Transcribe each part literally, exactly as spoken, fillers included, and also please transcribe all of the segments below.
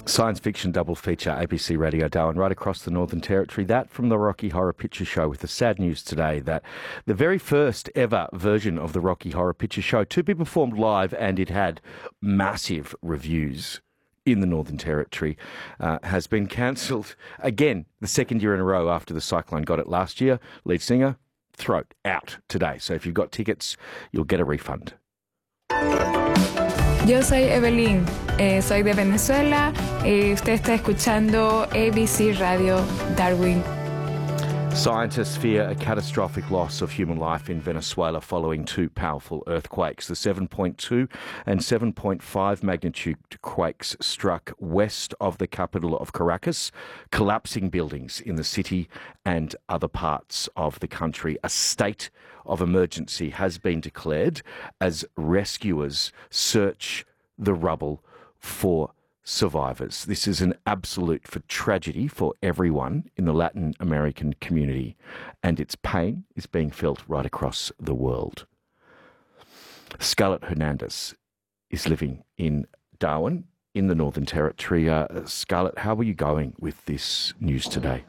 Science fiction double feature, A B C Radio Darwin, right across the Northern Territory. That from the Rocky Horror Picture Show, with the sad news today that the very first ever version of the Rocky Horror Picture Show to be performed live, and it had massive reviews in the Northern Territory, uh, has been cancelled again, the second year in a row after the cyclone got it last year. Lead singer, throat out today. So if you've got tickets, you'll get a refund. Yo soy Evelyn, eh, soy de Venezuela y usted está escuchando A B C Radio Darwin. Scientists fear a catastrophic loss of human life in Venezuela following two powerful earthquakes. The seven point two and seven point five magnitude quakes struck west of the capital of Caracas, collapsing buildings in the city and other parts of the country. A state of emergency has been declared as rescuers search the rubble for survivors. This is an absolute for tragedy for everyone in the Latin American community, and its pain is being felt right across the world. Scarlett Hernandez is living in Darwin in the Northern Territory. Uh, Scarlett, how are you going with this news today?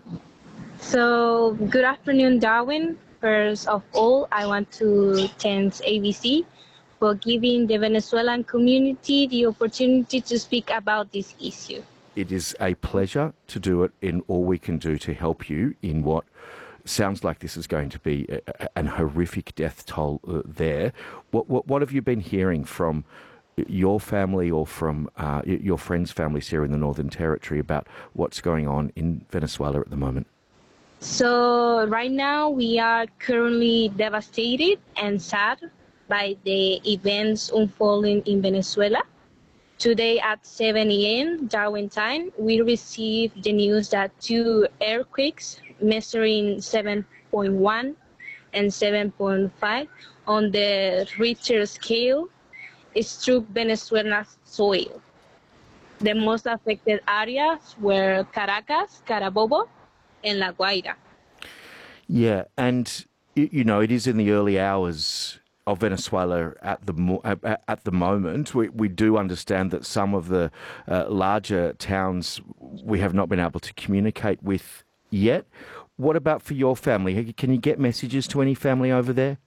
So, good afternoon, Darwin. First of all, I want to thank A B C for giving the Venezuelan community the opportunity to speak about this issue. It is a pleasure to do it in all we can do to help you in what sounds like this is going to be a, a, an horrific death toll uh, there. What, what, what have you been hearing from your family or from uh, your friends' families here in the Northern Territory about what's going on in Venezuela at the moment? So right now we are currently devastated and sad by the events unfolding in Venezuela. Today at seven a.m. Darwin time, we received the news that two earthquakes measuring seven point one and seven point five on the Richter scale struck Venezuela's soil. The most affected areas were Caracas, Carabobo, and La Guaira. Yeah, and you know, it is in the early hours of Venezuela at the mo- at the moment. We we do understand that some of the uh, larger towns we have not been able to communicate with yet. What about for your family? Can you get messages to any family over there?